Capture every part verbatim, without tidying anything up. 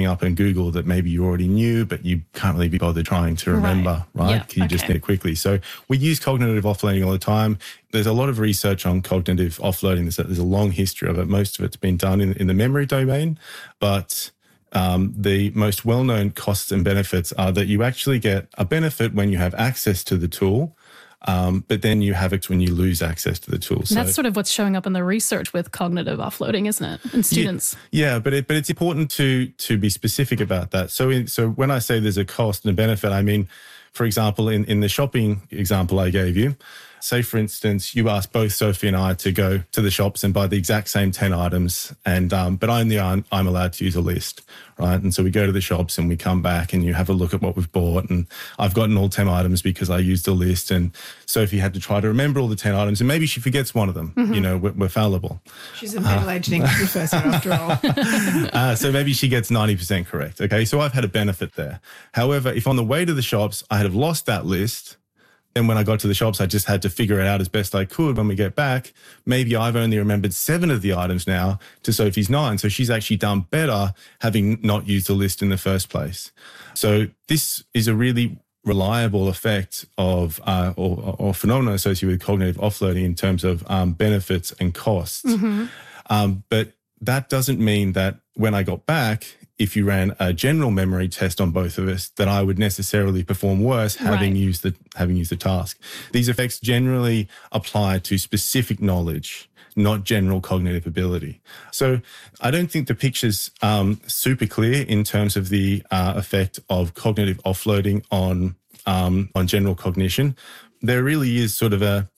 something up in Google that maybe you already knew, but you can't really be bothered trying to remember, right? right? Yeah, Can you okay. just get it quickly? So we use cognitive offloading all the time. There's a lot of research on cognitive offloading. There's a, there's a long history of it. Most of it's been done in, in the memory domain, but um, the most well-known costs and benefits are that you actually get a benefit when you have access to the tool, Um, but then you have it when you lose access to the tool. So, and that's sort of what's showing up in the research with cognitive offloading, isn't it? In students. Yeah, yeah but it, but it's important to to be specific about that. So in, so when I say there's a cost and a benefit, I mean, for example, in, in the shopping example I gave you, say, for instance, you asked both Sophie and I to go to the shops and buy the exact same ten items, and um, but only I'm, I'm allowed to use a list, right? And so we go to the shops and we come back and you have a look at what we've bought, and I've gotten all ten items because I used a list, and Sophie had to try to remember all the ten items, and maybe she forgets one of them. Mm-hmm. You know, we're, we're fallible. She's a middle-aged uh, English professor after all. uh, so maybe she gets ninety percent correct, okay? So I've had a benefit there. However, if on the way to the shops I had have lost that list, then when I got to the shops, I just had to figure it out as best I could. When we get back, maybe I've only remembered seven of the items now to Sophie's nine. So she's actually done better having not used the list in the first place. So this is a really reliable effect of uh, or, or phenomenon associated with cognitive offloading in terms of um, benefits and costs. Mm-hmm. Um, but that doesn't mean that when I got back, if you ran a general memory test on both of us, that I would necessarily perform worse having right. used the having used the task. These effects generally apply to specific knowledge, not general cognitive ability. So I don't think the picture's um, super clear in terms of the uh, effect of cognitive offloading on um, on general cognition. There really is sort of a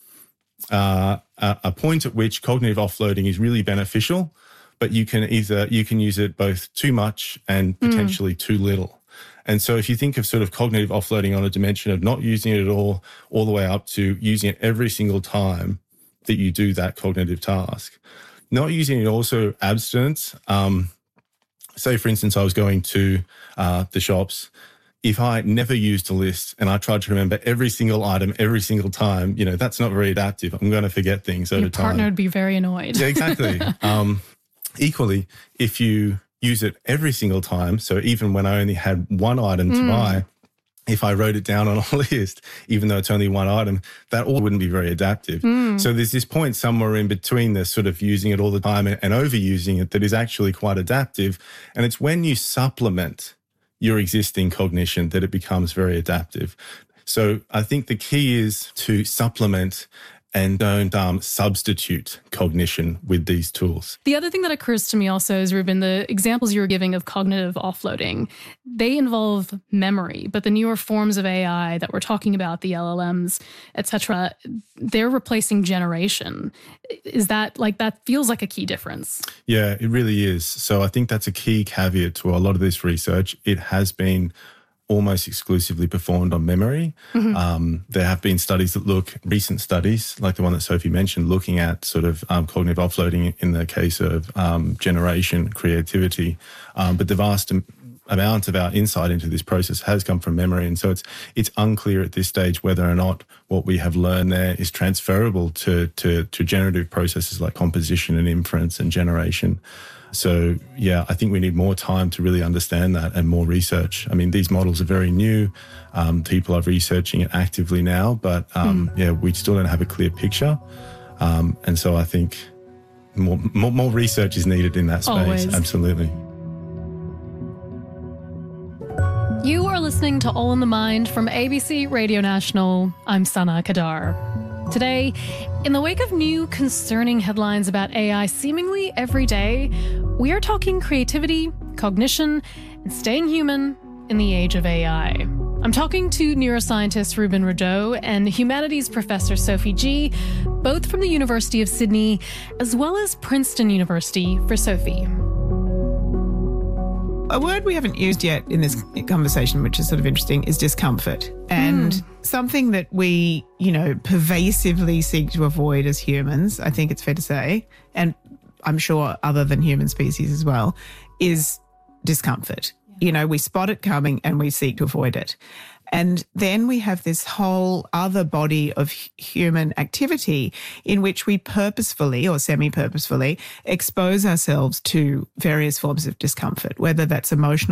uh, a point at which cognitive offloading is really beneficial, but you can either you can use it both too much and potentially mm. too little. And so if you think of sort of cognitive offloading on a dimension of not using it at all, all the way up to using it every single time that you do that cognitive task, not using it also abstinence. Um, say, for instance, I was going to uh, the shops. If I never used a list and I tried to remember every single item every single time, you know, that's not very adaptive. I'm going to forget things over time. Your partner would be very annoyed. Yeah, exactly. um, Equally, if you use it every single time, so even when I only had one item to mm. buy, if I wrote it down on a list, even though it's only one item, that all wouldn't be very adaptive. Mm. So there's this point somewhere in between this sort of using it all the time and, and overusing it that is actually quite adaptive. And it's when you supplement your existing cognition that it becomes very adaptive. So I think the key is to supplement and don't um, substitute cognition with these tools. The other thing that occurs to me also is, Ruben, the examples you were giving of cognitive offloading, they involve memory, but the newer forms of A I that we're talking about, the L L Ms, et cetera, they're replacing generation. Is that like, that feels like a key difference? Yeah, it really is. So I think that's a key caveat to a lot of this research. It has been almost exclusively performed on memory. Mm-hmm. Um, there have been studies that look, recent studies, like the one that Sophie mentioned, looking at sort of um, cognitive offloading in the case of um, generation, creativity. Um, but the vast amount of our insight into this process has come from memory. And so it's it's unclear at this stage whether or not what we have learned there is transferable to, to, to generative processes like composition and inference and generation. So, yeah, I think we need more time to really understand that and more research. I mean, these models are very new. Um, people are researching it actively now, but, um, mm. yeah, we still don't have a clear picture. Um, and so I think more, more, more research is needed in that space. Always. Absolutely. You are listening to All in the Mind from A B C Radio National. I'm Sana Kadar. Today, in the wake of new concerning headlines about A I seemingly every day, we are talking creativity, cognition, and staying human in the age of A I. I'm talking to neuroscientist Ruben Rideau and humanities professor Sophie Gee, both from the University of Sydney, as well as Princeton University for Sophie. A word we haven't used yet in this conversation, which is sort of interesting, is discomfort. And mm. something that we, you know, pervasively seek to avoid as humans, I think it's fair to say, and I'm sure other than human species as well, is discomfort. Yeah. You know, we spot it coming and we seek to avoid it. And then we have this whole other body of human activity in which we purposefully or semi-purposefully expose ourselves to various forms of discomfort, whether that's emotional